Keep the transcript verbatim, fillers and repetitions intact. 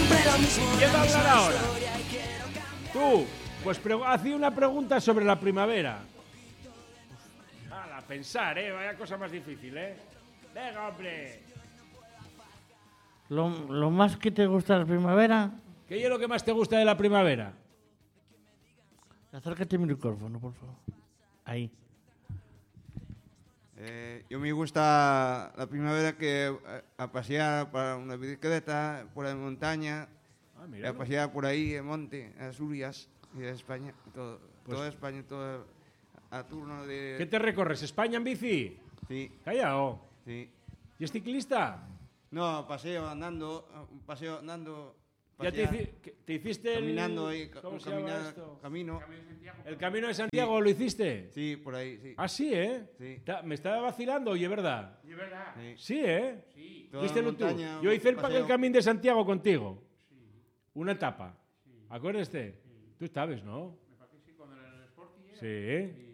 ¿Quién va a hablar ahora? Tú, pues haz una pregunta sobre la primavera. A pensar, ¿eh? Vaya cosa más difícil, ¿eh? Venga, hombre. Lo, lo más que te gusta de la primavera... ¿Qué es lo que más te gusta de la primavera? Acércate al micrófono, por favor. Ahí. Eh, yo me gusta la primavera que eh, a pasear para una bicicleta por la montaña, ah, mira, a pasear por ahí en monte, en Asturias y en España, todo, pues, toda España, todo a turno de... ¿Qué te recorres? ¿España en bici? Sí. Callao. Sí. ¿Y es ciclista? No, paseo andando, un paseo andando... ¿Ya te, hici te hiciste caminando el... ahí, ¿Cómo un se llama camina, esto? camino. ¿El Camino de Santiago sí. lo hiciste? Sí, por ahí, sí. Ah, sí, ¿eh? Sí. Me estaba vacilando, oye, ¿verdad? ¿Y es verdad? Sí, sí ¿eh? Sí. ¿Viste tú? Yo hice el, el Camino de Santiago contigo. Sí. Una etapa. Sí. ¿Acuerdas? Sí. Tú sabes, ¿no? Me parece que sí, cuando era en el Sporting. Sí. sí.